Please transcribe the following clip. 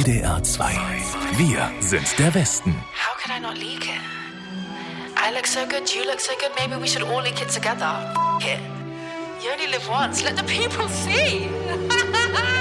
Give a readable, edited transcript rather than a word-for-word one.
WDR 2. Wir sind der Westen. How could I not leak it? I look so good, you look so good, maybe we should all leak it together. F it. You only live once, let the people see.